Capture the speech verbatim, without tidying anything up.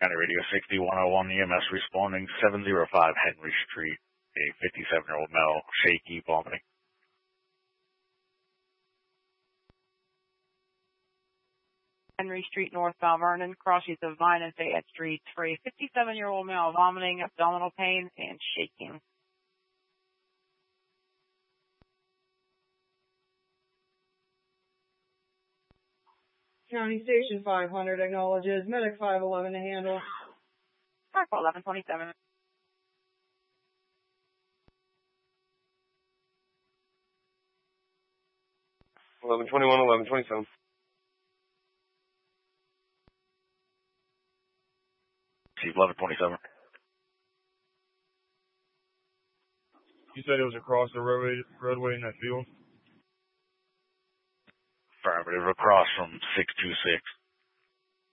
County Radio sixty one oh one E M S responding seven oh five Henry Street. A fifty-seven-year-old male, shaky, vomiting. Henry Street, North Mount Vernon, crossings of Vine and Fayette Streets for a fifty-seven-year-old male, vomiting, abdominal pain, and shaking. County Station five hundred acknowledges Medic five eleven to handle. five eleven twenty-seven. eleven twenty-one, eleven twenty-seven. Chief eleven twenty-seven. You said it was across the roadway, roadway in that field? Affirmative, across from six two six.